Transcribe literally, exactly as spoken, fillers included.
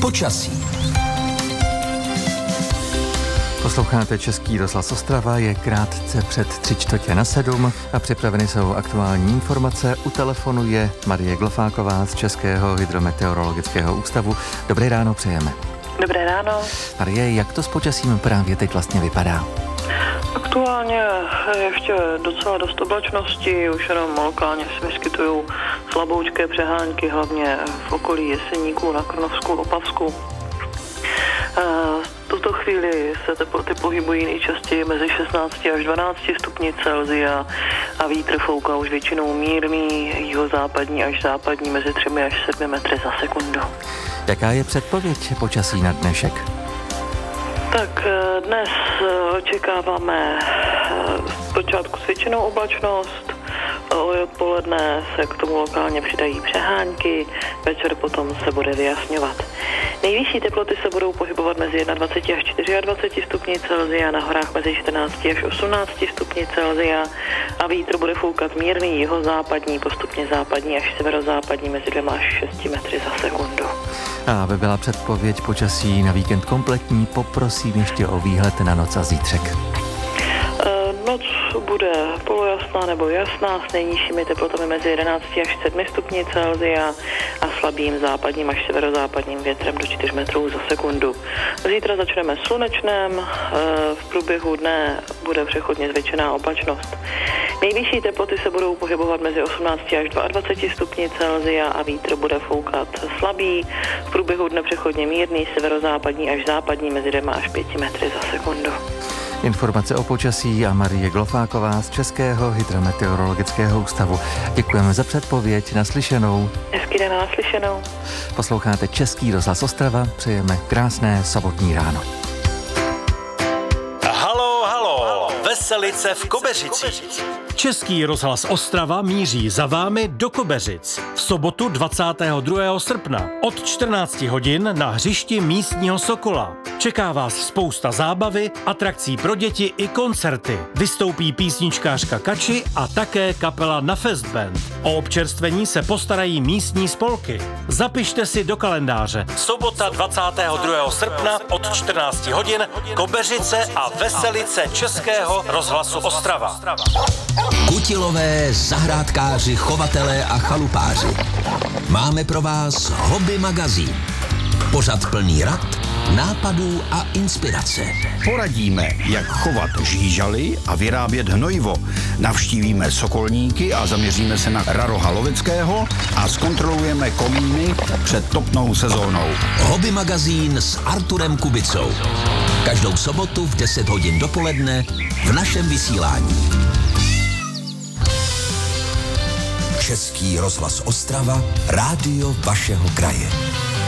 Počasí. Posloucháte Český rozhlas Ostrava, je krátce před tři čtvrtě na sedm a připraveny jsou aktuální informace. U telefonu je Marie Glofáková z Českého hydrometeorologického ústavu. Dobré ráno přejeme. Dobré ráno. Marie, jak to s počasím právě teď vlastně vypadá? Aktuálně je ještě docela dost oblačnosti, už jenom lokálně se vyskytují slaboučké přehánky, hlavně v okolí Jeseníků, na Krnovsku, Opavsku. V tuto chvíli se teploty pohybují nejčastěji mezi šestnácti až dvanácti stupni Celsia a vítr fouká už většinou mírný, jihozápadní až západní mezi třemi až sedmi metry za sekundu. Jaká je předpověď počasí na dnešek? Tak dnes očekáváme v počátku s většinou oblačnost, odpoledne se k tomu lokálně přidají přehánky, večer potom se bude vyjasňovat. Nejvyšší teploty se budou pohybovat mezi dvaceti jedna až dvaceti čtyři stupni Celsia, na horách mezi čtrnácti až osmnácti stupni Celsia a vítr bude foukat mírný jihozápadní, postupně západní až severozápadní mezi dvěma až šesti metry za sekundu. A aby byla předpověď počasí na víkend kompletní, poprosím ještě o výhled na noc a zítřek. Noc bude polojasná nebo jasná s nejnižšími teplotami mezi jedenácti až sedmi stupni Celsia a slabým západním až severozápadním větrem do čtyř metrů za sekundu. Zítra začneme slunečnem, v průběhu dne bude přechodně zvětšená oblačnost. Nejvyšší teploty se budou pohybovat mezi osmnácti až dvaceti dvěma stupni Celsia a vítr bude foukat slabý, v průběhu dne přechodně mírný, severozápadní až západní mezi dvěma až pěti metry za sekundu. Informace o počasí a Marie Glofáková z Českého hydrometeorologického ústavu. Děkujeme za předpověď, naslyšenou. Hezký den, naslyšenou. Posloucháte Český rozhlas Ostrava, přejeme krásné sobotní ráno. Halo, halo, Veselice v Kobeřicích. Český rozhlas Ostrava míří za vámi do Kobeřic. V sobotu dvacátého druhého srpna od čtrnácti hodin na hřišti místního Sokola. Čeká vás spousta zábavy, atrakcí pro děti i koncerty. Vystoupí písničkářka Kači a také kapela Na Fest Band. O občerstvení se postarají místní spolky. Zapište si do kalendáře. Sobota dvacátého druhého srpna od čtrnácti hodin Kobeřice a Veselice Českého rozhlasu Ostrava. Kutilové, zahrádkáři, chovatelé a chalupáři. Máme pro vás Hobby magazín. Pořad plný rad, nápadů a inspirace. Poradíme, jak chovat žížaly a vyrábět hnojivo. Navštívíme sokolníky a zaměříme se na raroha loveckého a zkontrolujeme komíny před topnou sezónou. Hobby magazín s Arturem Kubicou. Každou sobotu v deset hodin dopoledne v našem vysílání. Český rozhlas Ostrava, rádio vašeho kraje.